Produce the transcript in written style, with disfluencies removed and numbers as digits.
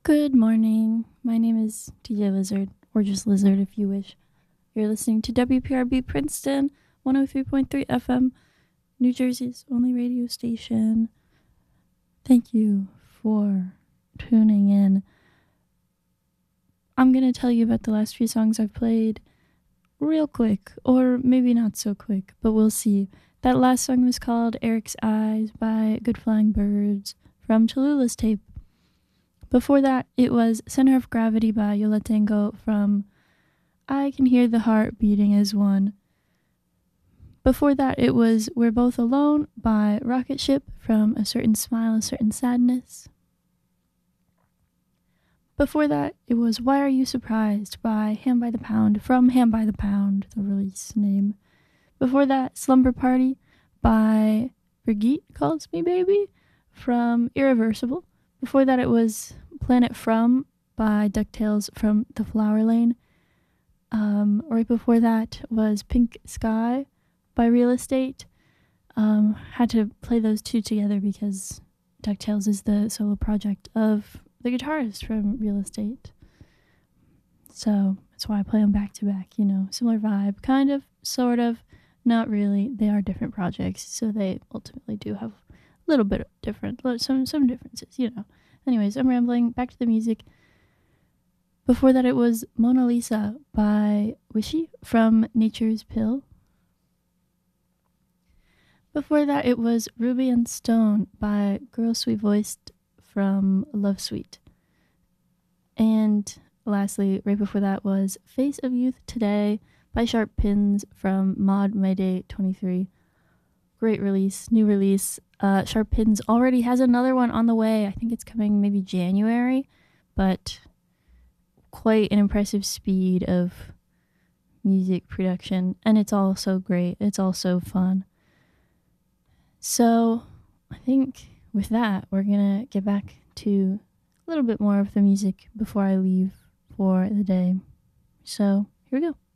Good morning. My name is TJ Lizard, or just Lizard if you wish. You're listening to WPRB Princeton, 103.3 FM, New Jersey's only radio station. Thank you for tuning in. I'm going to tell you about the last few songs I've played real quick, or maybe not so quick, but we'll see. That last song was called Eric's Eyes by Good Flying Birds from Tallulah's tape. Before that, it was Center of Gravity by Yo La Tengo from I Can Hear the Heart Beating as One. Before that, it was We're Both Alone by Rocket Ship from A Certain Smile, A Certain Sadness. Before that, it was Why Are You Surprised by Ham by the Pound from Ham by the Pound, the release name. Before that, Slumber Party by Brigitte Calls Me Baby from Irreversible. Before that, it was Planet From by DuckTales from The Flower Lane. Right before that was Pink Sky by Real Estate. Had to play those two together because DuckTales is the solo project of the guitarist from Real Estate. So that's why I play them back to back, similar vibe, kind of, sort of, not really. They are different projects, so they ultimately do have a little bit different, some differences, Anyways, I'm rambling. Back to the music. Before that, it was Mona Lisa by Wishy from Nature's Pill. Before that, it was Ruby and Stone by Girl Sweet Voiced from Love Suite. And lastly, right before that was Face of Youth Today by Sharp Pins from Mod Mayday 23. Great release, new release. Sharp Pins already has another one on the way. I think it's coming maybe January, but quite an impressive speed of music production, and it's all so great. It's all so fun. So I think with that, we're gonna get back to a little bit more of the music before I leave for the day. So here we go.